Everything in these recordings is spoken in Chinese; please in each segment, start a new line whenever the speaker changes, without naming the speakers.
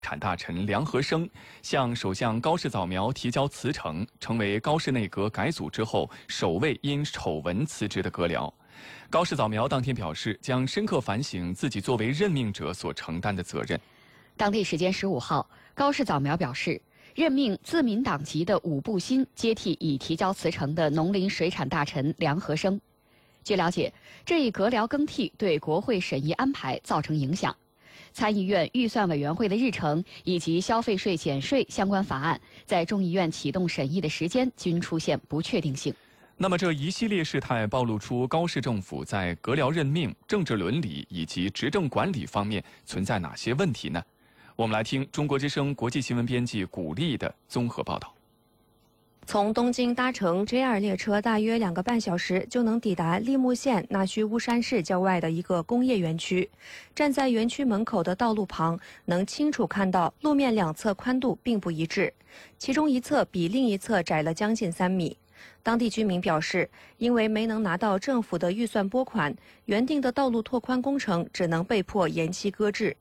产大臣梁和生向首相高市早苗提交辞呈，成为高市内阁改组之后首位因丑闻辞职的阁僚。高市早苗当天表示，将深刻反省自己作为任命者所承担的责任。
当地时间15号，高市早苗表示，任命自民党籍的伍步新接替已提交辞呈的农林水产大臣梁和生。据了解，这一阁僚更替对国会审议安排造成影响。参议院预算委员会的日程以及消费税减税相关法案在众议院启动审议的时间均出现不确定性。
那么这一系列事态暴露出高市政府在阁僚任命、政治伦理以及执政管理方面存在哪些问题呢？我们来听中国之声国际新闻编辑古丽的综合报道。
从东京搭乘 JR 列车大约2个半小时就能抵达立木县那须乌山市郊外的一个工业园区。站在园区门口的道路旁，能清楚看到路面两侧宽度并不一致，其中一侧比另一侧窄了将近3米。当地居民表示，因为没能拿到政府的预算拨款，原定的道路拓宽工程只能被迫延期搁置。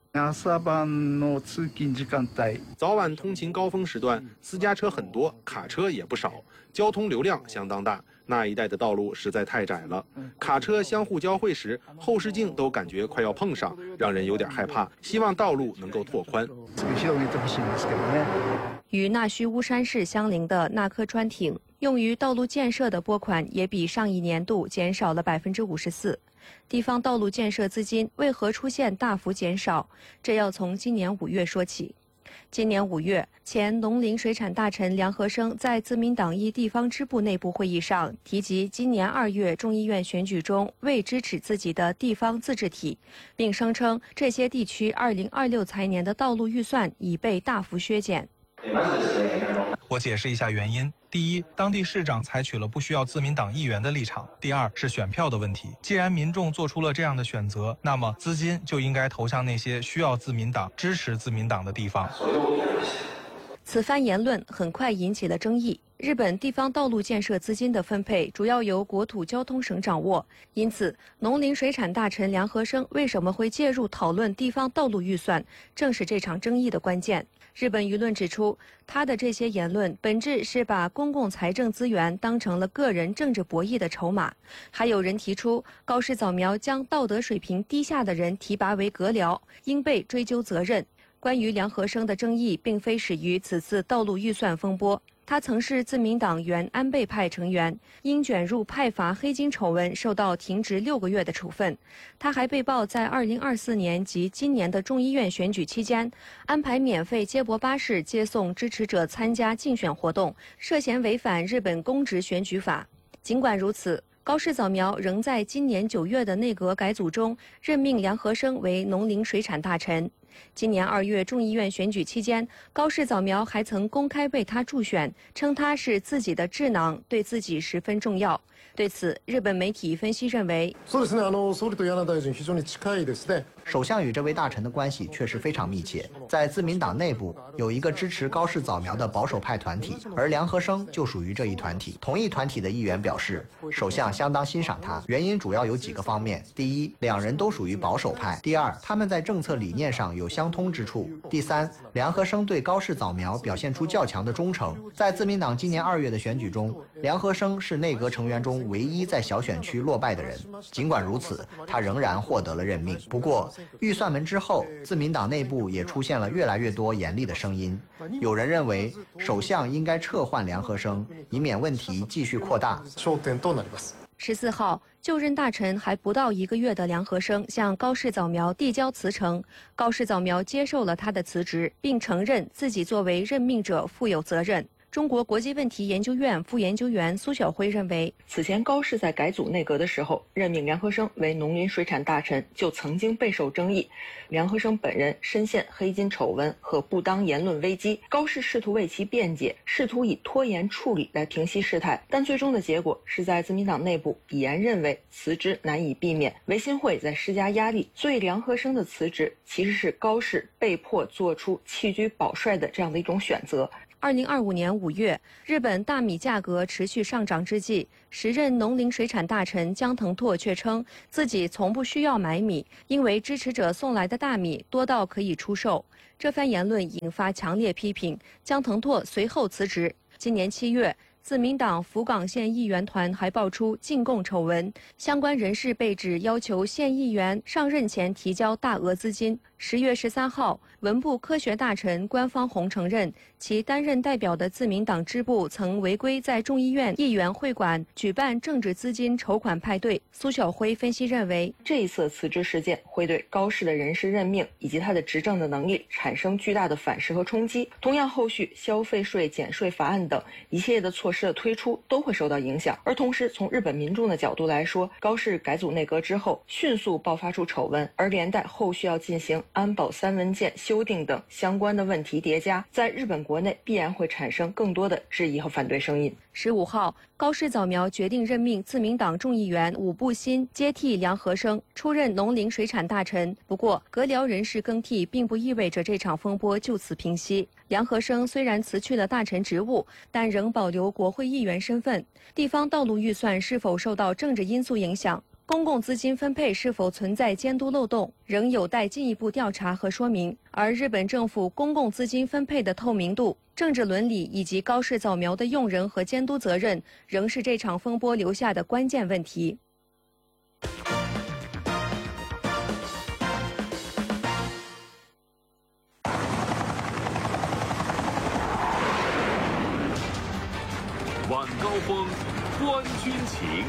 早晚通勤高峰时段，私家车很多，卡车也不少，交通流量相当大。那一带的道路实在太窄了，卡车相互交汇时，后视镜都感觉快要碰上，让人有点害怕。希望道路能够拓宽。
与那须乌山市相邻的那科川町，用于道路建设的拨款也比上一年度减少了54%。地方道路建设资金为何出现大幅减少？这要从今年5月说起。今年5月，前农林水产大臣梁和生在自民党一地方支部内部会议上提及，今年2月众议院选举中未支持自己的地方自治体，并声称这些地区2026财年的道路预算已被大幅削减。
我解释一下原因。第一，当地市长采取了不需要自民党议员的立场。第二是选票的问题。既然民众做出了这样的选择，那么资金就应该投向那些需要自民党、支持自民党的地方。
此番言论很快引起了争议。日本地方道路建设资金的分配主要由国土交通省掌握，因此农林水产大臣梁和生为什么会介入讨论地方道路预算，正是这场争议的关键。日本舆论指出，他的这些言论本质是把公共财政资源当成了个人政治博弈的筹码。还有人提出，高市早苗将道德水平低下的人提拔为阁僚，应被追究责任。关于梁和生的争议，并非始于此次道路预算风波。他曾是自民党原安倍派成员，因卷入派阀黑金丑闻受到停职6个月的处分。他还被曝在2024年及今年的众议院选举期间，安排免费接驳巴士接送支持者参加竞选活动，涉嫌违反日本公职选举法。尽管如此，高市早苗仍在今年9月的内阁改组中任命梁和生为农林水产大臣。今年2月众议院选举期间，高市早苗还曾公开为他助选，称他是自己的智囊，对自己十分重要。对此，日本媒体分析认为，
首相与这位大臣的关系确实非常密切。在自民党内部有一个支持高市早苗的保守派团体，而梁和生就属于这一团体。同一团体的议员表示，首相相当欣赏他，原因主要有几个方面：第一，两人都属于保守派；第二，他们在政策理念上有相通之处；第三，梁和生对高市早苗表现出较强的忠诚。在自民党今年2月的选举中，梁和生是内阁成员中唯一在小选区落败的人。尽管如此，他仍然获得了任命。不过，预算门之后，自民党内部也出现了越来越多严厉的声音。有人认为，首相应该撤换梁和生，以免问题继续扩大。
14号，就任大臣还不到1个月的梁和生向高市早苗递交辞呈，高市早苗接受了他的辞职，并承认自己作为任命者负有责任。中国国际问题研究院副研究员苏晓辉认为，
此前高市在改组内阁的时候任命梁和生为农林水产大臣就曾经备受争议。梁和生本人深陷黑金丑闻和不当言论危机，高市试图为其辩解，试图以拖延处理来平息事态，但最终的结果是在自民党内部已然认为辞职难以避免，维新会在施加压力，所以梁和生的辞职其实是高市被迫做出弃车保帅的这样的一种选择。
2025年5月，日本大米价格持续上涨之际，时任农林水产大臣江藤拓却称自己从不需要买米，因为支持者送来的大米多到可以出售。这番言论引发强烈批评，江藤拓随后辞职。今年7月，自民党福冈县议员团还爆出进贡丑闻，相关人士被指要求县议员上任前提交大额资金。10月13号，文部科学大臣官方弘承认，其担任代表的自民党支部曾违规在众议院议员会馆举办政治资金筹款派对。苏晓辉分析认为，
这一次辞职事件会对高市的人事任命以及他的执政的能力产生巨大的反噬和冲击。同样，后续消费税减税法案等一系列的措施的推出都会受到影响。而同时，从日本民众的角度来说，高市改组内阁之后迅速爆发出丑闻，而连带后续要进行安保3文件修订等相关的问题叠加，在日本国内必然会产生更多的质疑和反对声音。
15号，高市早苗决定任命自民党众议员武部新接替梁和生出任农林水产大臣。不过，阁僚人事更替并不意味着这场风波就此平息。梁和生虽然辞去了大臣职务，但仍保留国会议员身份。地方道路预算是否受到政治因素影响？公共资金分配是否存在监督漏洞，仍有待进一步调查和说明。而日本政府公共资金分配的透明度、政治伦理以及高市早苗的用人和监督责任，仍是这场风波留下的关键问题。
晚高峰，观军情。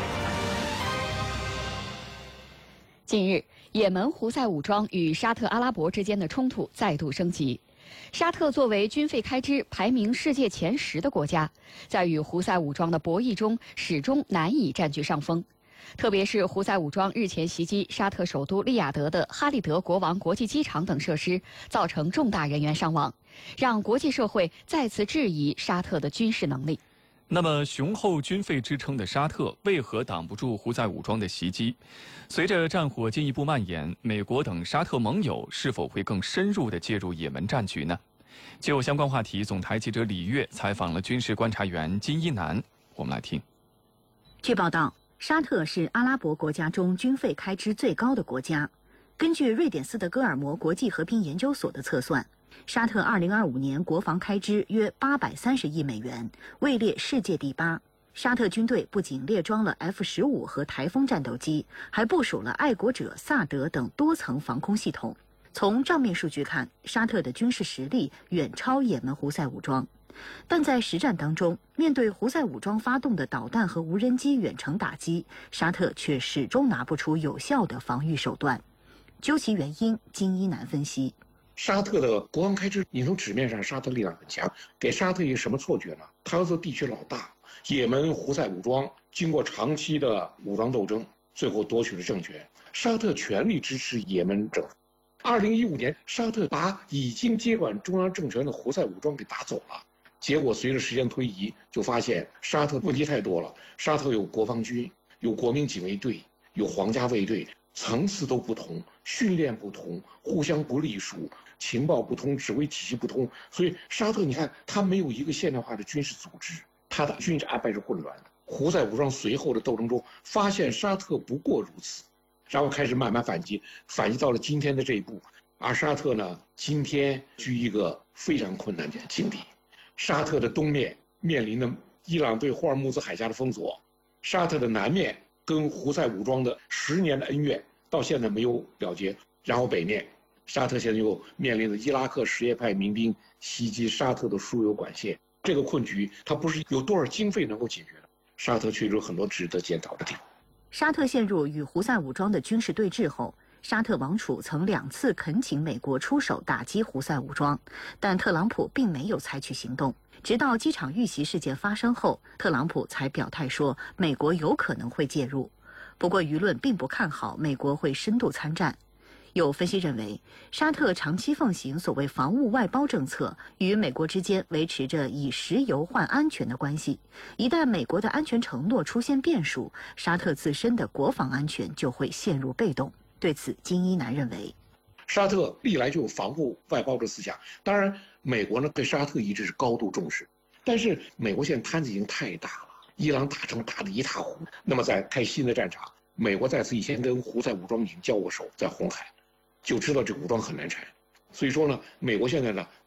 近日，也门胡塞武装与沙特阿拉伯之间的冲突再度升级。沙特作为军费开支排名世界前10的国家，在与胡塞武装的博弈中始终难以占据上风。特别是胡塞武装日前袭击沙特首都利雅得的哈利德国王国际机场等设施，造成重大人员伤亡，让国际社会再次质疑沙特的军事能力。
那么，雄厚军费支撑的沙特为何挡不住胡塞武装的袭击？随着战火进一步蔓延，美国等沙特盟友是否会更深入地介入也门战局呢？就相关话题，总台记者李月采访了军事观察员金一南，我们来听。
据报道，沙特是阿拉伯国家中军费开支最高的国家。根据瑞典斯德哥尔摩国际和平研究所的测算，沙特2025年国防开支约830亿美元，位列世界第8。沙特军队不仅列装了 F-15和台风战斗机，还部署了爱国者、萨德等多层防空系统。从账面数据看，沙特的军事实力远超也门胡塞武装。但在实战当中，面对胡塞武装发动的导弹和无人机远程打击，沙特却始终拿不出有效的防御手段。究其原因，金一南分析。
沙特的国防开支，你从纸面上沙特力量很强，给沙特一个什么错觉呢？他要做地区老大，也门胡塞武装经过长期的武装斗争，最后夺取了政权。沙特全力支持也门政府。2015年，沙特把已经接管中央政权的胡塞武装给打走了。结果随着时间推移，就发现沙特问题太多了。沙特有国防军，有国民警卫队，有皇家卫队，层次都不同，训练不同，互相不隶属，情报不通，指挥体系不通。所以沙特，你看，它没有一个现代化的军事组织，它的军事安排是混乱的。胡塞武装随后的斗争中，发现沙特不过如此，然后开始慢慢反击，反击到了今天的这一步。而沙特呢，今天居一个非常困难的境地。沙特的东面面临着伊朗对霍尔木兹海峡的封锁，沙特的南面跟胡塞武装的10年的恩怨到现在没有了结，然后北面，沙特现在又面临着伊拉克什叶派民兵袭击沙特的输油管线，这个困局它不是有多少经费能够解决的，沙特确实有很多值得检讨的地方。
沙特陷入与胡塞武装的军事对峙后，沙特王储曾2次恳请美国出手打击胡塞武装，但特朗普并没有采取行动。直到机场遇袭事件发生后，特朗普才表态说美国有可能会介入。不过舆论并不看好美国会深度参战。有分析认为，沙特长期奉行所谓防务外包政策，与美国之间维持着以石油换安全的关系。一旦美国的安全承诺出现变数，沙特自身的国防安全就会陷入被动。对此，金一南认为，
沙特历来就有防护外包的思想，当然，美国呢对沙特一直是高度重视，但是美国现在摊子已经太大了，伊朗打仗打得一塌糊涂。那么在开新的战场，美国在此以前跟胡塞武装已经交过手，在红海，就知道这武装很难缠。所以说呢，美国现在呢